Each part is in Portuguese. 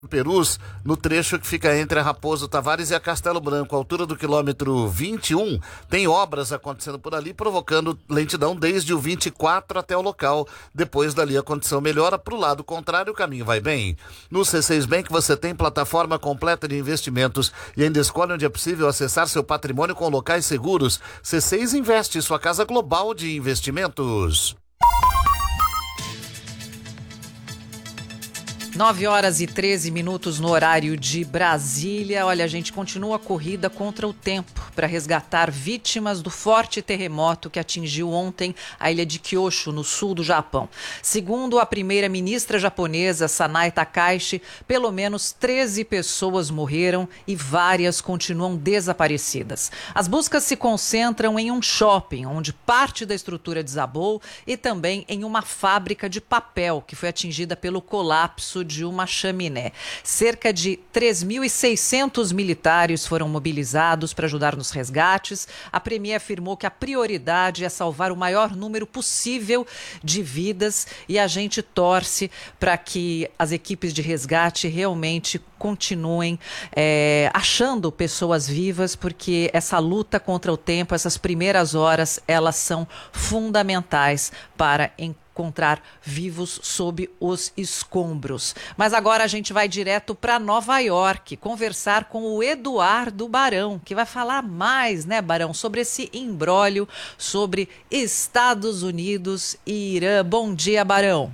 Perus, no trecho que fica entre a Raposo Tavares e a Castelo Branco, altura do quilômetro 21, tem obras acontecendo por ali, provocando lentidão desde o 24 até o local. Depois dali a condição melhora, para o lado contrário o caminho vai bem. No C6 Bank você tem plataforma completa de investimentos e ainda escolhe onde é possível acessar seu patrimônio com locais seguros. C6 Investe, sua casa global de investimentos. 9h13 no horário de Brasília. Olha, a gente continua a corrida contra o tempo para resgatar vítimas do forte terremoto que atingiu ontem a ilha de Kyushu, no sul do Japão. Segundo a primeira-ministra japonesa, Sanae Takaichi, pelo menos 13 pessoas morreram e várias continuam desaparecidas. As buscas se concentram em um shopping, onde parte da estrutura desabou, e também em uma fábrica de papel, que foi atingida pelo colapso de uma chaminé. Cerca de 3.600 militares foram mobilizados para ajudar nos resgates. A premier afirmou que a prioridade é salvar o maior número possível de vidas e a gente torce para que as equipes de resgate realmente continuem achando pessoas vivas, porque essa luta contra o tempo, essas primeiras horas, elas são fundamentais para encontrar vivos sob os escombros. Mas agora a gente vai direto para Nova York conversar com o Eduardo Barão, que vai falar mais, né, Barão, sobre esse imbróglio sobre Estados Unidos e Irã. Bom dia, Barão.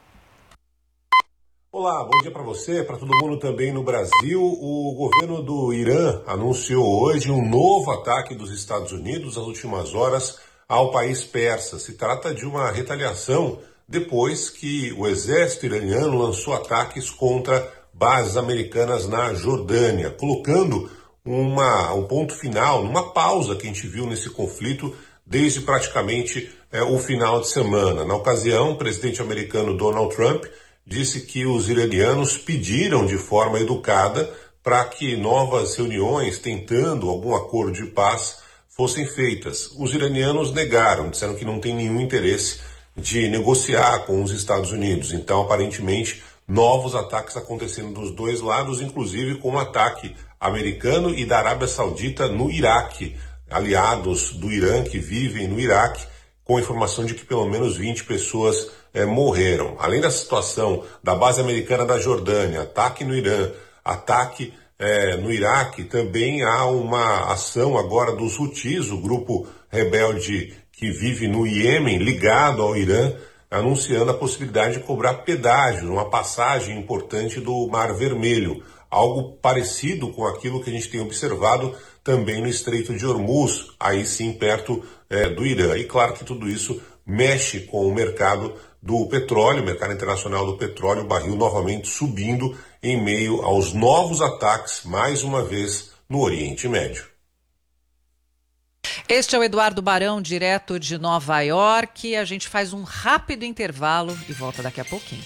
Olá, bom dia para você, para todo mundo também no Brasil. O governo do Irã anunciou hoje um novo ataque dos Estados Unidos nas últimas horas ao país persa. Se trata de uma retaliação depois que o exército iraniano lançou ataques contra bases americanas na Jordânia, colocando um ponto final, numa pausa que a gente viu nesse conflito desde praticamente o final de semana. Na ocasião, o presidente americano Donald Trump disse que os iranianos pediram de forma educada para que novas reuniões tentando algum acordo de paz fossem feitas. Os iranianos negaram, disseram que não tem nenhum interesse de negociar com os Estados Unidos. Então, aparentemente, novos ataques acontecendo dos dois lados, inclusive com um ataque americano e da Arábia Saudita no Iraque, aliados do Irã que vivem no Iraque, com a informação de que pelo menos 20 pessoas morreram. Além da situação da base americana da Jordânia, ataque no Irã, ataque no Iraque, também há uma ação agora dos Houthis, o grupo rebelde que vive no Iêmen, ligado ao Irã, anunciando a possibilidade de cobrar pedágio, uma passagem importante do Mar Vermelho, algo parecido com aquilo que a gente tem observado também no Estreito de Hormuz, aí sim perto do Irã. E claro que tudo isso mexe com o mercado do petróleo, o mercado internacional do petróleo, o barril novamente subindo em meio aos novos ataques, mais uma vez, no Oriente Médio. Este é o Eduardo Barão, direto de Nova York. A gente faz um rápido intervalo e volta daqui a pouquinho.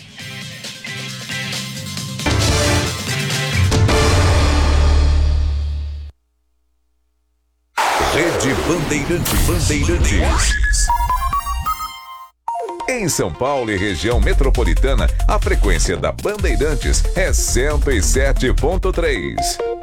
Rede Bandeirantes. Em São Paulo e região metropolitana, a frequência da Bandeirantes é 107.3.